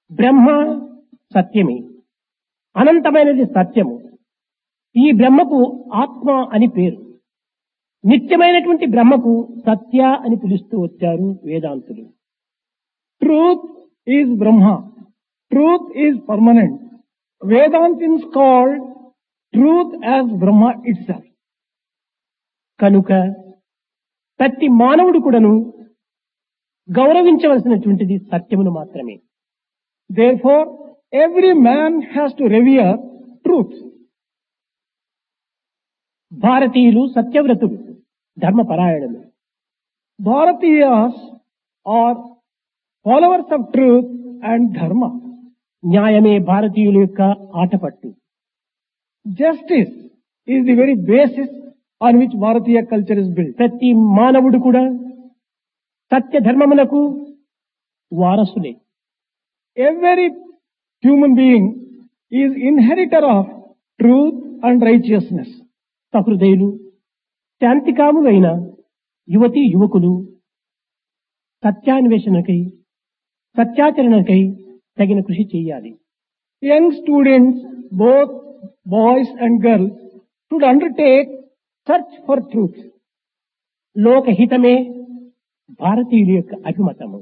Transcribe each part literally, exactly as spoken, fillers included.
బ్రహ్మ సత్యమే, అనంతమైనది సత్యము. ఈ బ్రహ్మకు ఆత్మ అని పేరు. నిత్యమైనటువంటి బ్రహ్మకు సత్య అని పిలుస్తూ వచ్చారు వేదాంతులు. Truth is Brahma. Truth is permanent. Vedantins called truth as Brahma itself. కనుక ప్రతి మానవుడు కూడాను గౌరవించవలసినటువంటిది సత్యమును మాత్రమే. Therefore, every man has to revere truth. భారతీయులు సత్యవ్రతులు, ధర్మపరాయణులు. Bharatiyas are followers of truth and dharma. న్యాయమే భారతీయుల యొక్క Athapaththu. Justice is the very basis on which Bharatiya culture is built. ప్రతి మానవుడు కూడా సత్య ధర్మములకు వారసులే. Every human being is inheritor of truth and righteousness. సహృదయులు, శాంతికాములైన యువతీ యువకులు సత్యాన్వేషణకై, సత్యాచరణకై తగిన కృషి చేయాలి. Young students, both boys and girls, should undertake search for truth. లోకహితమే భారతీయుల యొక్క అభిమతము.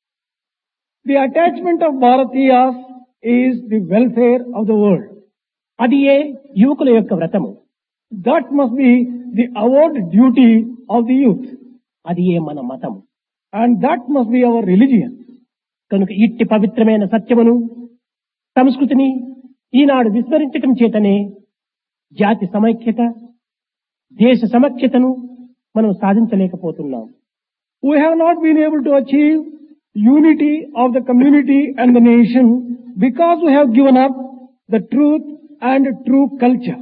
The attachment of Bharatiyas is the welfare of the world. అది ఏ యువకుల యొక్క వ్రతము. That must be the avowed duty of the youth. అది ఏ మన మతము. And that must be our religion. కనుక ఇట్టి పవిత్రమైన సత్యమును, సంస్కృతిని ఈనాడు విస్మరించటం చేతనే జాతి సమైక్యత, దేశ సమైక్యతను మనం సాధించలేకపోతున్నాం. We have not been able to achieve unity of the community and the nation because we have given up the truth and true culture.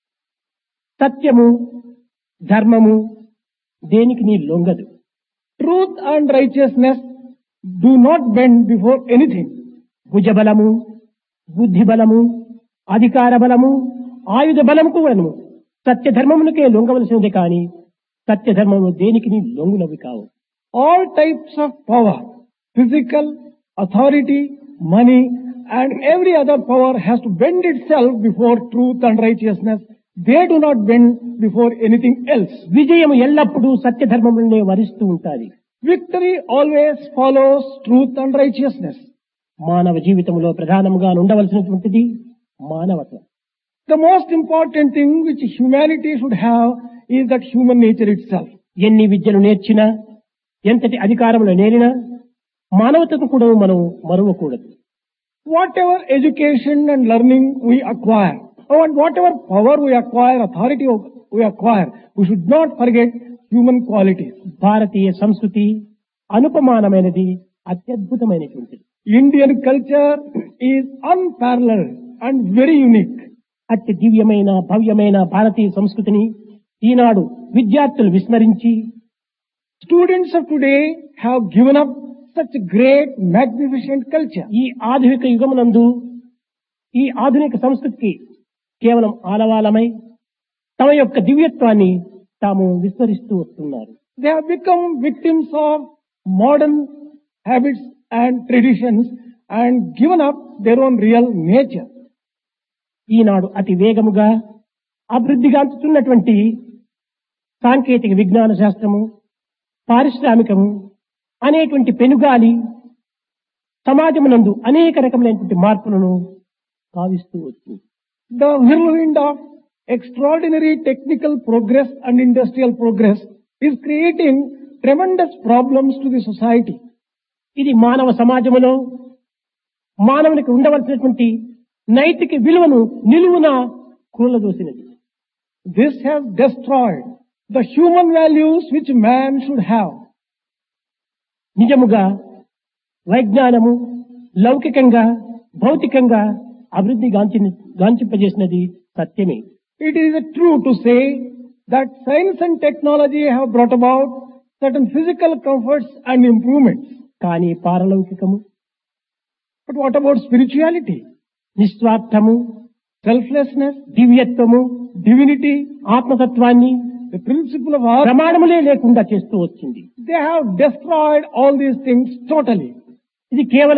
సత్యము, ధర్మము దేనికి నీ లొంగదు. Truth and righteousness do not bend before anything. భుజబలము, బుద్ధి బలము, అధికార బలము, ఆయుధ బలము కూడాను సత్య ధర్మములకే లొంగవలసినది కానీ సత్య ధర్మము దేనికి నీ లొంగునవి కావు. All types of power, physical, authority, money, and every other power has to bend itself before truth and righteousness. They do not bend before anything else. విజయము ఎల్లప్పుడూ సత్య ధర్మములనే వరిస్తూ ఉంటాది. Victory always follows truth and righteousness. మానవ జీవితంలో ప్రధానంగా ఉండవలసినటువంటిది మానవత్వం. The most important thing which humanity should have is that human nature itself. ఎన్ని విద్యలు నేర్చినా, ఎంతటి అధికారములు నేరినా మానవతను కూడా మనం మరువకూడదు. Whatever education and learning we acquire, and whatever power we acquire, authority we acquire, we should not forget human qualities. భారతీయ సంస్కృతి అనుపమానమైనది, అత్యద్భుతమైనటువంటిది. Indian culture is unparalleled and very unique. అతి దివ్యమైన, భవ్యమైన భారతీయ సంస్కృతిని ఈనాడు విద్యార్థులు విస్మరించి Students of today have given up such great, magnificent culture. ఈ ఆధునిక యుగమునందు ఈ ఆధునిక సంస్కృతికి కేవలం ఆలవాలమై తమ యొక్క దివ్యత్వాన్ని తాము విస్మరిస్తూ వస్తున్నారు. They have become victims of modern habits and traditions and given up their own real nature. ఈనాడు అతి వేగముగా అభివృద్ధిగాంచుతున్నటువంటి సాంకేతిక విజ్ఞాన శాస్త్రము, పారిశ్రామికము అనేటువంటి పెనుగాలి సమాజమునందు అనేక రకములైనటువంటి మార్పులను భావిస్తూ వచ్చింది. The whirlwind of extraordinary technical progress and industrial progress is creating tremendous problems to the society. ఇది మానవ సమాజములో మానవునికి ఉండవలసినటువంటి నైతిక విలువను నిలువున కూలదోసినది. This has destroyed the human values which man should have. నిజముగా వైజ్ఞానము లౌకికంగా, భౌతికంగా అభివృద్ధి గాంచి గాంచింపజేసినది సత్యమే. It is true to say that science and technology have brought about certain physical comforts and improvements. కానీ పారలౌకికము, but what about spirituality? నిస్వార్థము, selflessness, దివ్యత్వము, divinity, ఆత్మతత్వాన్ని the principle of art, ప్రమాణములే లేకుండా చేస్తూ వచ్చింది. they have destroyed all these things totally. ఇది కేవలం